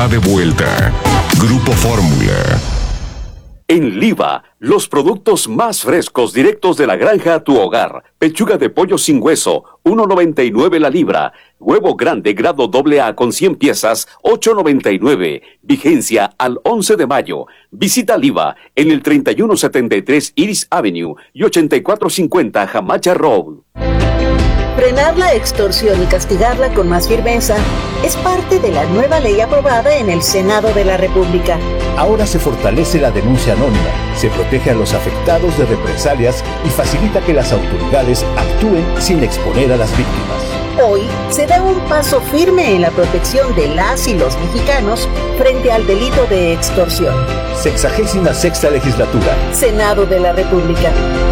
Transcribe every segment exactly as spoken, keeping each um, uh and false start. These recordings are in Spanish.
está de vuelta. Grupo Fórmula. En Liva, los productos más frescos directos de la granja a tu hogar. Pechuga de pollo sin hueso, uno noventa y nueve la libra. Huevo grande grado doble A con cien piezas, ocho noventa y nueve. Vigencia al once de mayo. Visita Liva en el treinta y uno setenta y tres Iris Avenue y ochenta y cuatro cincuenta Hamacha Road. Frenar la extorsión y castigarla con más firmeza es parte de la nueva ley aprobada en el Senado de la República. Ahora se fortalece la denuncia anónima, se protege a los afectados de represalias y facilita que las autoridades actúen sin exponer a las víctimas. Hoy se da un paso firme en la protección de las y los mexicanos frente al delito de extorsión. Sexagésima sexta legislatura. Senado de la República.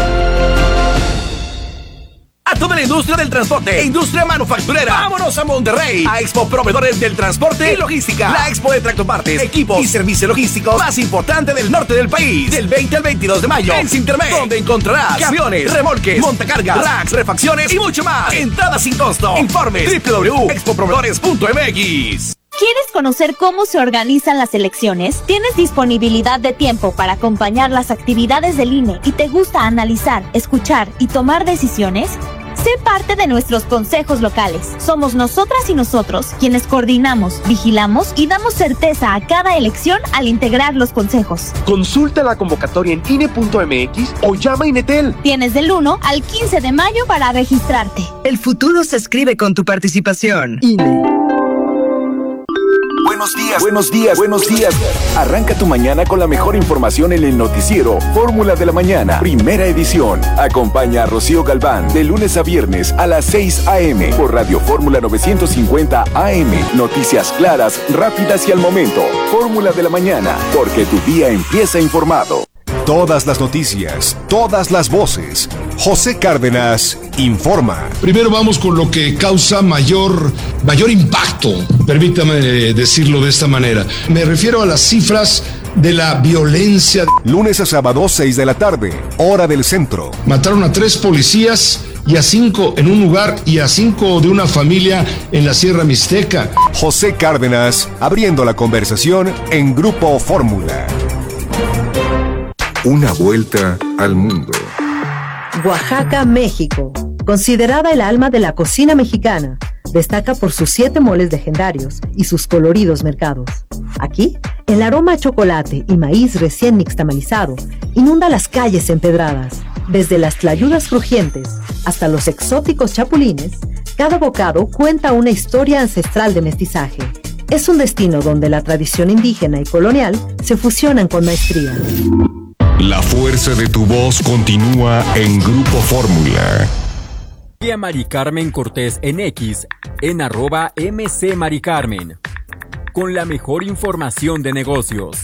A toda la industria del transporte e industria manufacturera. Vámonos a Monterrey, a Expo Proveedores del Transporte y Logística. La expo de tractopartes, equipos y servicios logísticos más importante del norte del país. Del veinte al veintidós de mayo en Cintermex, donde encontrarás camiones, remolques, montacargas, racks, refacciones y mucho más. Entrada sin costo. Informes doble u doble u doble u punto expo proveedores punto m x. ¿Quieres conocer cómo se organizan las elecciones? ¿Tienes disponibilidad de tiempo para acompañar las actividades del I N E y te gusta analizar, escuchar y tomar decisiones? Sé parte de nuestros consejos locales. Somos nosotras y nosotros quienes coordinamos, vigilamos y damos certeza a cada elección al integrar los consejos. Consulta la convocatoria en I N E punto m x o llama a Inetel. Tienes del uno al quince de mayo para registrarte. El futuro se escribe con tu participación. I N E. Buenos días, buenos días, buenos días. Arranca tu mañana con la mejor información en el noticiero Fórmula de la Mañana, primera edición. Acompaña a Rocío Galván de lunes a viernes a las seis a eme por Radio Fórmula novecientos cincuenta A M. Noticias claras, rápidas y al momento. Fórmula de la Mañana, porque tu día empieza informado. Todas las noticias, todas las voces. José Cárdenas informa. Primero vamos con lo que causa mayor, mayor impacto, permítame decirlo de esta manera. Me refiero a las cifras de la violencia. Lunes a sábado, seis de la tarde, hora del centro. Mataron a tres policías y a cinco en un lugar y a cinco de una familia en la Sierra Mixteca. José Cárdenas abriendo la conversación en Grupo Fórmula. Una vuelta al mundo. Oaxaca, México. Considerada el alma de la cocina mexicana, destaca por sus siete moles legendarios y sus coloridos mercados. Aquí, el aroma a chocolate y maíz recién nixtamalizado inunda las calles empedradas. Desde las tlayudas crujientes hasta los exóticos chapulines, cada bocado cuenta una historia ancestral de mestizaje. Es un destino donde la tradición indígena y colonial se fusionan con maestría. La fuerza de tu voz continúa en Grupo Fórmula. Y a Mari Carmen Cortés en X, en arroba MC Mari Carmen, con la mejor información de negocios.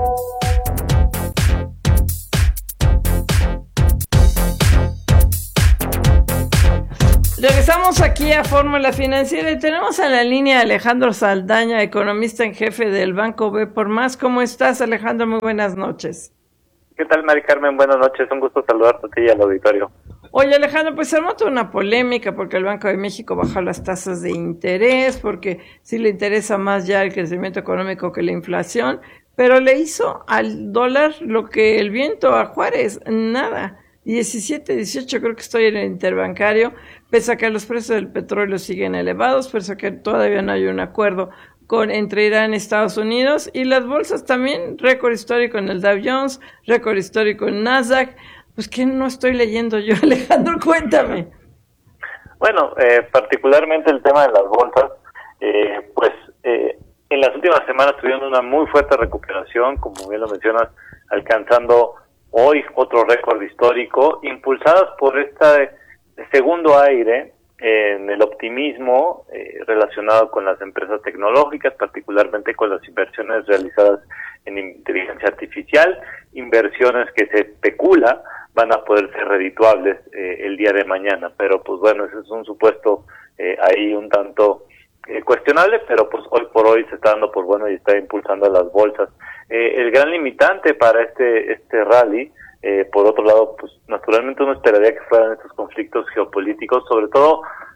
Regresamos aquí a Fórmula Financiera y tenemos en la línea a Alejandro Saldaña, economista en jefe del Banco B por Más. ¿Cómo estás, Alejandro? Muy buenas noches. ¿Qué tal, Mari Carmen? Buenas noches, un gusto saludarte a ti y al auditorio. Oye, Alejandro, pues se armó toda una polémica porque el Banco de México bajó las tasas de interés, porque sí le interesa más ya el crecimiento económico que la inflación, pero le hizo al dólar lo que el viento a Juárez, nada. diecisiete, dieciocho creo que estoy en el interbancario, pese a que los precios del petróleo siguen elevados, pese a que todavía no hay un acuerdo con entre Irán y Estados Unidos, y las bolsas también, récord histórico en el Dow Jones, récord histórico en Nasdaq. Pues que no estoy leyendo yo, Alejandro, cuéntame. Bueno, eh, particularmente el tema de las bolsas, eh, pues eh, en las últimas semanas tuvieron una muy fuerte recuperación, como bien lo mencionas, alcanzando hoy otro récord histórico, impulsadas por este segundo aire en el optimismo eh, relacionado con las empresas tecnológicas, particularmente con las inversiones realizadas en inteligencia artificial, inversiones que se especula van a poder ser redituables eh, el día de mañana, pero pues bueno, ese es un supuesto eh, ahí un tanto eh, cuestionable, pero pues hoy por hoy se está dando por bueno y está impulsando a las bolsas. Eh, el gran limitante para este este rally, Eh, por otro lado, pues naturalmente uno esperaría que fueran estos conflictos geopolíticos, sobre todo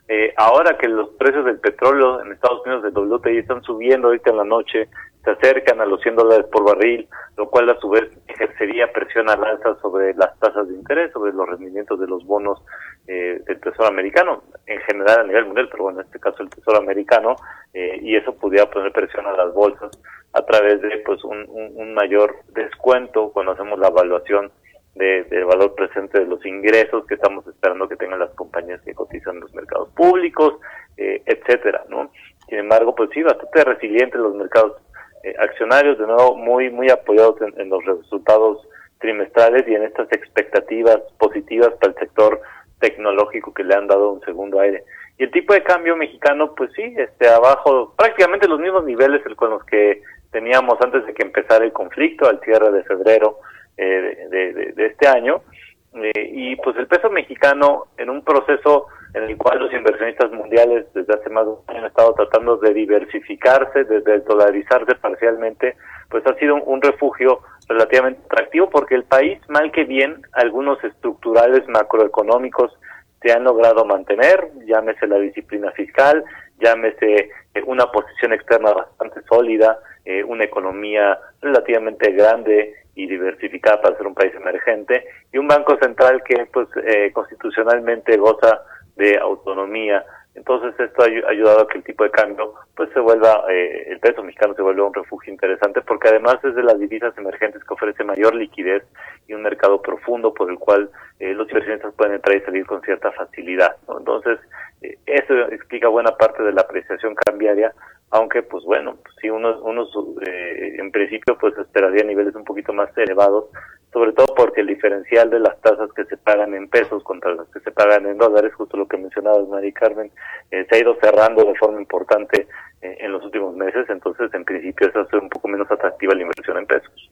eh, ahora que los precios del petróleo en Estados Unidos del W T I están subiendo ahorita en la noche, se acercan a los cien dólares por barril, lo cual a su vez ejercería presión al alza sobre las tasas de interés, sobre los rendimientos de los bonos eh, del Tesoro americano, en general a nivel mundial, pero bueno, en este caso el Tesoro americano, eh, y eso pudiera poner presión a las bolsas a través de pues un, un, un mayor descuento cuando hacemos la evaluación de, del valor presente de los ingresos que estamos esperando que tengan las compañías que cotizan en los mercados públicos, eh, etcétera, ¿no? Sin embargo, pues sí, bastante resilientes los mercados eh, accionarios, de nuevo muy muy apoyados en, en los resultados trimestrales y en estas expectativas positivas para el sector tecnológico que le han dado un segundo aire. Y el tipo de cambio mexicano, pues sí, este abajo, prácticamente los mismos niveles con los que teníamos antes de que empezara el conflicto, al cierre de febrero eh, de, de, de este año, eh, y pues el peso mexicano en un proceso en el cual los inversionistas mundiales desde hace más de un año han estado tratando de diversificarse, de, de dolarizarse parcialmente, pues ha sido un, un refugio relativamente atractivo porque el país, mal que bien, algunos estructurales macroeconómicos se han logrado mantener, llámese la disciplina fiscal, llámese eh, una posición externa bastante sólida, eh, una economía relativamente grande y diversificada para ser un país emergente, y un banco central que pues eh, constitucionalmente goza de autonomía. Entonces esto ha ayudado a que el tipo de cambio pues se vuelva, eh, el peso mexicano se vuelva un refugio interesante, porque además es de las divisas emergentes que ofrece mayor liquidez y un mercado profundo por el cual eh, los inversionistas pueden entrar y salir con cierta facilidad, ¿no? Entonces eh, eso explica buena parte de la apreciación cambiaria, aunque pues bueno, si uno, uno eh, en principio pues esperaría niveles un poquito más elevados, sobre todo porque el diferencial de las tasas que se pagan en pesos contra las que se pagan en dólares, justo lo que mencionabas, Mari Carmen, eh, se ha ido cerrando de forma importante eh, en los últimos meses, entonces en principio eso hace un poco menos atractiva la inversión en pesos.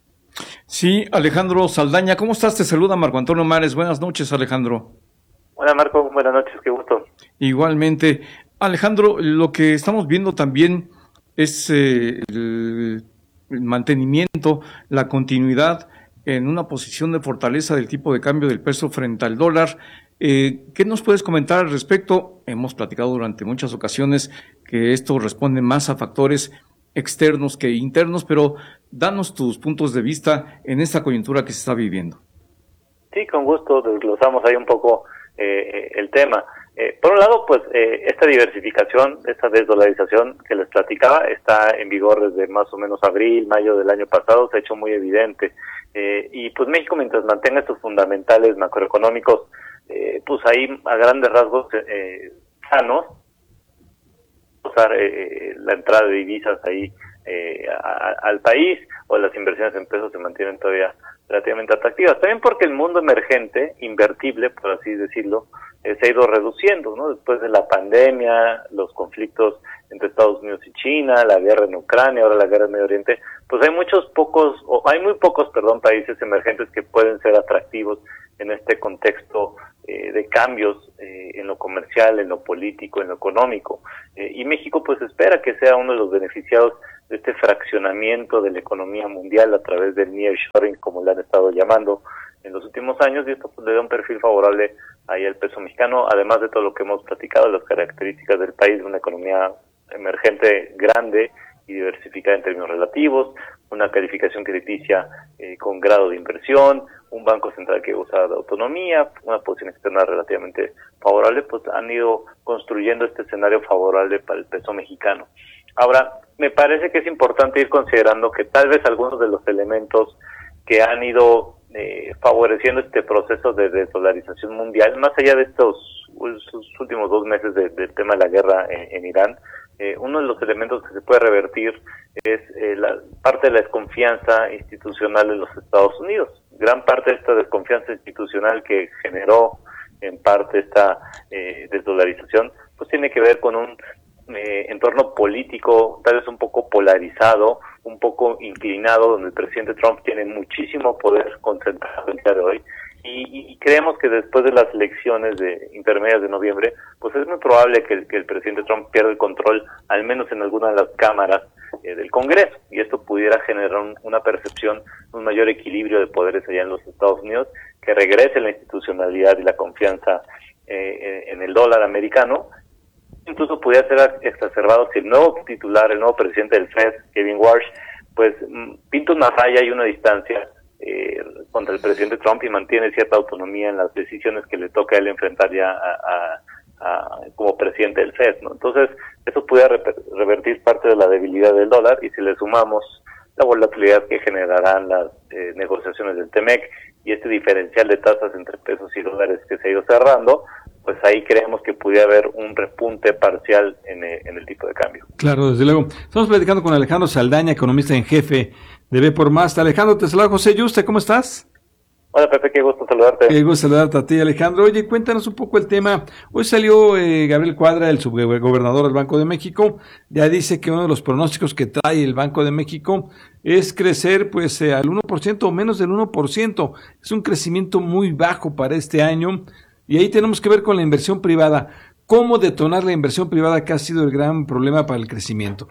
Sí, Alejandro Saldaña, ¿cómo estás? Te saluda Marco Antonio Mares. Buenas noches, Alejandro. Hola, Marco, buenas noches, qué gusto. Igualmente. Alejandro, lo que estamos viendo también es eh, el, el mantenimiento, la continuidad en una posición de fortaleza del tipo de cambio del peso frente al dólar. Eh, ¿Qué nos puedes comentar al respecto? Hemos platicado durante muchas ocasiones que esto responde más a factores externos que internos, pero danos tus puntos de vista en esta coyuntura que se está viviendo. Sí, con gusto desglosamos ahí un poco eh, el tema. Eh, por un lado, pues eh, esta diversificación, esta desdolarización que les platicaba está en vigor desde más o menos abril, mayo del año pasado, se ha hecho muy evidente. Eh, y pues México, mientras mantenga estos fundamentales macroeconómicos, eh, pues ahí a grandes rasgos eh, sanos, usar eh, la entrada de divisas ahí eh, a, al país, o las inversiones en pesos se mantienen todavía relativamente atractivas. También porque el mundo emergente, invertible, por así decirlo, eh, se ha ido reduciendo, ¿no? Después de la pandemia, los conflictos entre Estados Unidos y China, la guerra en Ucrania, ahora la guerra en Medio Oriente, pues hay muchos pocos, o hay muy pocos, perdón, países emergentes que pueden ser atractivos en este contexto eh, de cambios eh, en lo comercial, en lo político, en lo económico. Eh, y México pues espera que sea uno de los beneficiados de este fraccionamiento de la economía mundial a través del nearshoring, como le han estado llamando en los últimos años, y esto pues, le da un perfil favorable ahí al peso mexicano, además de todo lo que hemos platicado, las características del país, una economía emergente grande y diversificada en términos relativos, una calificación crediticia eh, con grado de inversión, un banco central que usa de autonomía, una posición externa relativamente favorable, pues han ido construyendo este escenario favorable para el peso mexicano. Ahora, me parece que es importante ir considerando que tal vez algunos de los elementos que han ido eh, favoreciendo este proceso de desdolarización mundial, más allá de estos, estos últimos dos meses de, del tema de la guerra en, en Irán, eh, uno de los elementos que se puede revertir es eh, la parte de la desconfianza institucional en los Estados Unidos. Gran parte de esta desconfianza institucional que generó en parte esta eh, desdolarización, pues tiene que ver con un Eh, entorno político tal vez un poco polarizado, un poco inclinado, donde el presidente Trump tiene muchísimo poder concentrado el día de hoy, y, y creemos que después de las elecciones de intermedias de noviembre, pues es muy probable que el, que el presidente Trump pierda el control, al menos en alguna de las cámaras eh, del Congreso, y esto pudiera generar un, una percepción, un mayor equilibrio de poderes allá en los Estados Unidos, que regrese la institucionalidad y la confianza eh, en el dólar americano, incluso pudiera ser exacerbado si el nuevo titular, el nuevo presidente del Fed, Kevin Warsh, pues pinta una raya y una distancia eh, contra el presidente Trump y mantiene cierta autonomía en las decisiones que le toca a él enfrentar ya a, a, a, como presidente del Fed, ¿no? Entonces, eso pudiera reper, revertir parte de la debilidad del dólar, y si le sumamos la volatilidad que generarán las eh, negociaciones del TEMEC y este diferencial de tasas entre pesos y dólares que se ha ido cerrando, pues ahí creemos que pudiera haber un repunte parcial en el, en el tipo de cambio. Claro, desde luego. Estamos platicando con Alejandro Saldaña, economista en jefe de B por Más. Alejandro, te saluda José Yuste, ¿cómo estás? Hola Pepe, qué gusto saludarte. Qué gusto saludarte a ti, Alejandro. Oye, cuéntanos un poco el tema. Hoy salió eh, Gabriel Cuadra, el subgobernador del Banco de México. Ya dice que uno de los pronósticos que trae el Banco de México es crecer pues eh, al uno por ciento o menos del uno por ciento. Es un crecimiento muy bajo para este año. Y ahí tenemos que ver con la inversión privada. ¿Cómo detonar la inversión privada, que ha sido el gran problema para el crecimiento?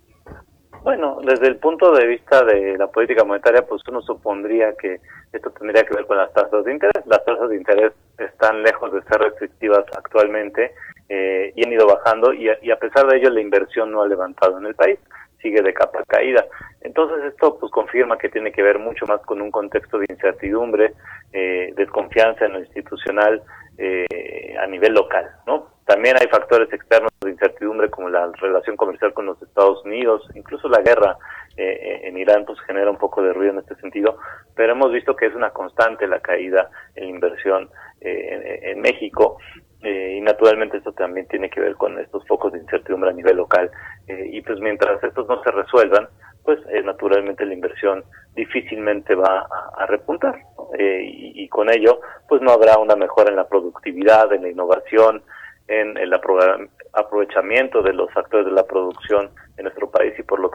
Bueno, desde el punto de vista de la política monetaria, pues uno supondría que esto tendría que ver con las tasas de interés. Las tasas de interés están lejos de ser restrictivas actualmente eh, y han ido bajando, y a, y a pesar de ello la inversión no ha levantado en el país, sigue de capa caída. Entonces esto pues confirma que tiene que ver mucho más con un contexto de incertidumbre, eh, desconfianza en lo institucional eh, a nivel local, ¿no? También hay factores externos de incertidumbre como la relación comercial con los Estados Unidos, incluso la guerra eh, en Irán pues genera un poco de ruido en este sentido, pero hemos visto que es una constante la caída en la inversión eh, en, en México. Eh, y naturalmente esto también tiene que ver con estos focos de incertidumbre a nivel local, eh, y pues mientras estos no se resuelvan, pues eh, naturalmente la inversión difícilmente va a, a repuntar, ¿no? eh, y, y con ello pues no habrá una mejora en la productividad, en la innovación, en el aprovechamiento de los factores de la producción en nuestro país, y por lo tanto